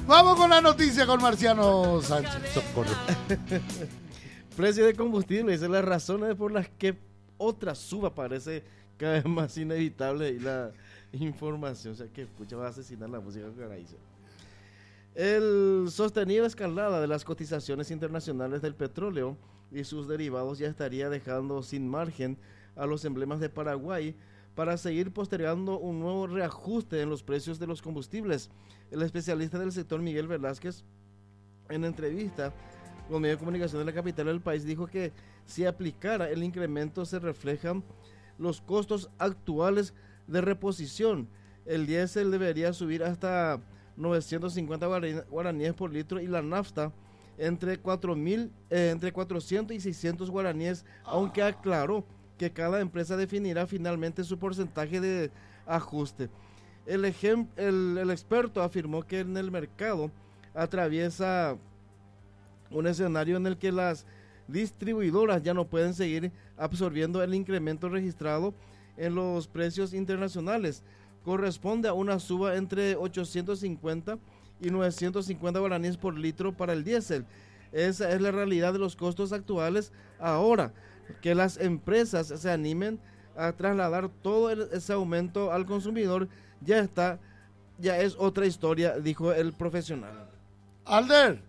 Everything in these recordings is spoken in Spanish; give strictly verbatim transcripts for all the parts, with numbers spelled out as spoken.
Vamos con la noticia con Marciano Sánchez. Socorro. Precio de combustible, dice las razones por las que otra suba parece cada vez más inevitable y la información, o sea que escucha va a asesinar la música que dice. El sostenido escalada de las cotizaciones internacionales del petróleo y sus derivados ya estaría dejando sin margen a los emblemas de Paraguay para seguir postergando un nuevo reajuste en los precios de los combustibles. El especialista del sector Miguel Velázquez, en entrevista con medio de comunicación de la capital del país, dijo que si aplicara el incremento se reflejan los costos actuales de reposición. El diésel debería subir hasta novecientos cincuenta guaraníes por litro y la nafta entre cuatro mil, eh, entre cuatrocientos y seiscientos guaraníes, aunque aclaró que cada empresa definirá finalmente su porcentaje de ajuste. El, ejem, el, el experto afirmó que en el mercado atraviesa un escenario en el que las distribuidoras ya no pueden seguir absorbiendo el incremento registrado en los precios internacionales. Corresponde a una suba entre ochocientos cincuenta y novecientos cincuenta guaraníes por litro para el diésel. Esa es la realidad de los costos actuales. Ahora, que las empresas se animen a trasladar todo el, ese aumento al consumidor, ya está, ya es otra historia, dijo el profesional. Alder.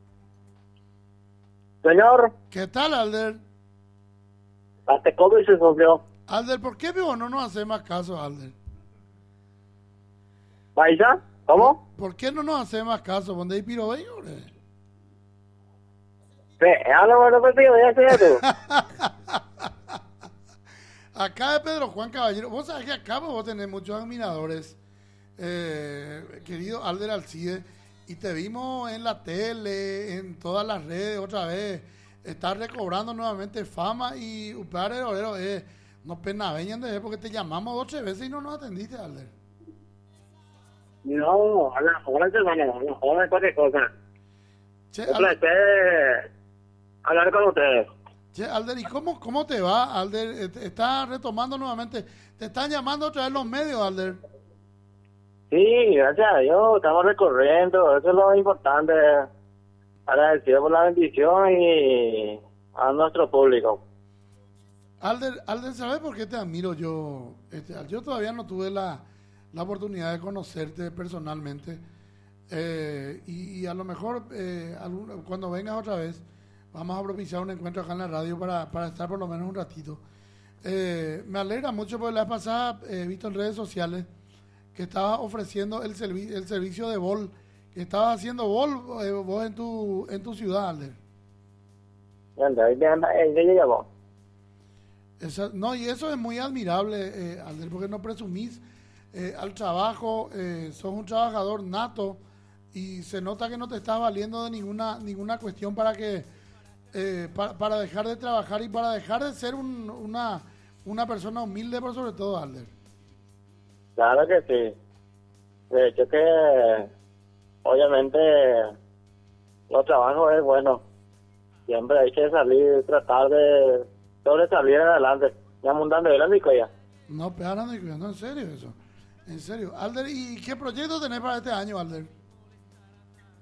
Señor. ¿Qué tal, Alder? Hasta cómo se volvió. Alder, ¿por qué vos no nos hace más caso, Alder? ¿Paisa? ¿Cómo? ¿Por qué no nos hace más caso? ¿Dónde hay piro ahí, hombre? Sí, habla bueno contigo, ya sé tú. Acá es Pedro Juan Caballero. Vos sabés que acá vos tenés muchos admiradores, eh, querido Alder Alcide, y te vimos en la tele, en todas las redes otra vez. Estás recobrando nuevamente fama y Upare Orero, eh, no pena veñan de porque te llamamos dos o tres veces y no nos atendiste, Alder. No, habla, ahora te van a hablar cualquier cosa. Che, Un placer hablar con ustedes. Che, Alder, ¿y cómo, cómo te va, Alder? ¿Estás retomando nuevamente? ¿Te están llamando otra vez los medios, Alder? Sí, gracias a Dios, estamos recorriendo, eso es lo importante. Agradecido por la bendición y a nuestro público. Alder, Alder, ¿sabes por qué te admiro yo? Este, yo todavía no tuve la, la oportunidad de conocerte personalmente, eh, y, y a lo mejor eh, algún, cuando vengas otra vez vamos a propiciar un encuentro acá en la radio para, para estar por lo menos un ratito. Eh, me alegra mucho porque la vez pasada he visto en redes sociales que estabas ofreciendo el, servi- el servicio de bol, que estabas haciendo bol eh, vos en tu en tu ciudad, Alder. Esa, no, y eso es muy admirable, eh, Alder, porque no presumís eh, al trabajo, eh, sos un trabajador nato y se nota que no te estás valiendo de ninguna ninguna cuestión para que eh, para, para dejar de trabajar y para dejar de ser un, una una persona humilde por sobre todo, Alder. Claro que sí. De hecho que obviamente los trabajos es bueno. Siempre hay que salir, tratar de sobresalir adelante. Ya mundando de la ya. No, pero no, no, en serio eso. En serio. Alder, ¿y qué proyecto tenés para este año, Alder?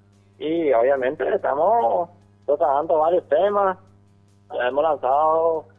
Y obviamente estamos tocando varios temas. Ya hemos lanzado